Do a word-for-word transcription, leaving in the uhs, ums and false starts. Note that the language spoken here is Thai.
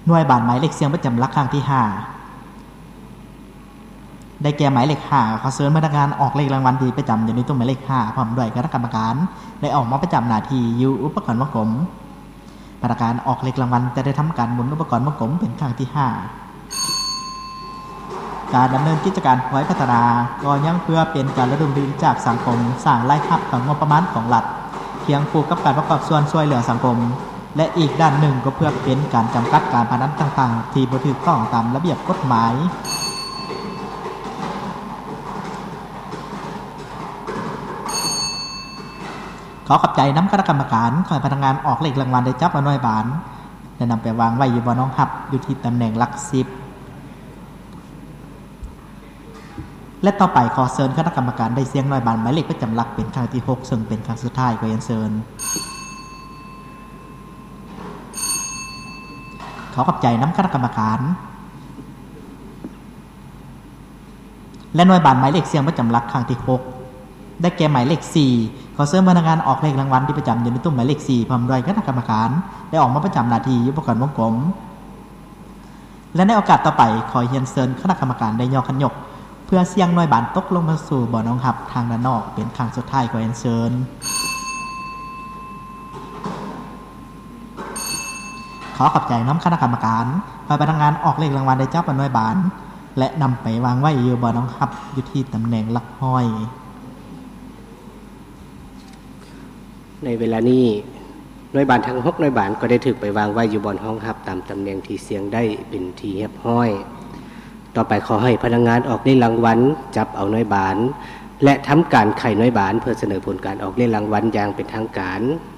หน่วยบานหมายเลขเสียงประจำหลักครั้งที่ห้าได้แก่หมายเลขห้าขอเชิญพนักงานออกเลขรางวัลที่ประจำอยู่ในตู้หมายเลขห้าพร้อมด้วยคณะกรรมการได้ออกมาประจำหน้าที่อยู่อุปกรณ์วงกลมพนักงานออกเลขรางวัลจะได้ทำการหมุนอุปกรณ์วงกลมเป็นครั้งที่ห้าการดำเนินกิจการหวยพัฒนาก็ยังเพื่อเป็นการระดมทุนจากสังคมสร้างรายรับของงบประมาณของรัฐเคียงคู่กับการประกอบส่วนช่วยเหลือสังคมและอีกด้านหนึ่งก็เพื่อเป็นการจำกัดการพนันต่างๆที่บ่ถูกต้องตามระเบียบกฎหมายขอขอบใจน้ำคณะกรรมการคอยพนักงานออกเลขรางวัลได้จับมาหน่วยบานและนำไปวางไว้อยู่บนน้องหับอยู่ที่ตำแหน่งหลักสิบและต่อไปขอเชิญคณะกรรมการได้เสียงหน่วยบานหมายเลขประจำหลักเป็นครั้งที่หกซึ่งเป็นครั้งสุดท้ายขอเรียนเชิญขอขอบใจน้ำคณะกรรมการและหน่วยบานหมายเลขเสียงประจำหลักครั้งที่หกได้แก่หมายเลขสี่ขอเชิญพนักงานออกเลขรางวัลที่ประจำอยู่ในตู้หมายเลขสี่พร้อมด้วยคณะกรรมการได้ออกมาประจำหน้าที่อยู่ประกอบวงกลมและในโอกาสต่อไปขอเรียนเชิญคณะกรรมการได้ย่อขันยกเพื่อเสี่ยงหน่วยบานตกลงมาสู่บ่อน้องหับทางด้านนอกเป็นครั้งสุดท้ายขอเรียนเชิญขอขอบใจน้ำคณะกรรมการคอยพนักงานออกเลขรางวัลได้จับหน่วยบานและนำไปวางไว้อยู่บ่อน้องหับอยู่ที่ตำแหน่งหลักห้อยในเวลานี้หน่วยบานทั้งหกหน่วยบานก็ได้ถูกไปวางไว้อยู่บนห้องฮับตามตำแหน่งที่เสียงได้เป็นที่เรียบร้อยต่อไปขอให้พนักงานออกเลขรางวัลจับเอาหน่วยบานและทำการไขหน่วยบานเพื่อเสนอผลการออกเลขรางวัลอย่างเป็นทางการ